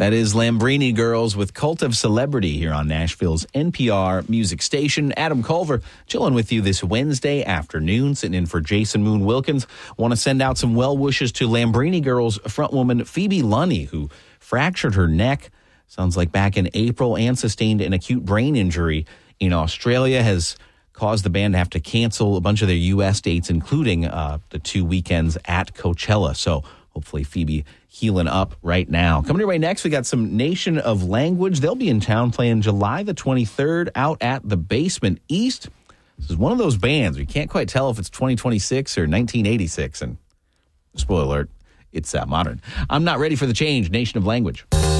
That is Lambrini Girls with Cult of Celebrity here on Nashville's NPR music station. Adam Culver chilling with you this Wednesday afternoon, sitting in for Jason Moon Wilkins. Want to send out some well wishes to Lambrini Girls frontwoman Phoebe Lunny, who fractured her neck, sounds like back in April, and sustained an acute brain injury in Australia, has caused the band to have to cancel a bunch of their U.S. dates, including the 2 weekends at Coachella. So hopefully Phoebe healing up right now. Coming your way next, we got some Nation of Language. They'll be in town playing July the 23rd out at the Basement East. This is one of those bands. We can't quite tell if it's 2026 or 1986. And spoiler alert, it's modern. I'm Not Ready for the Change, Nation of Language.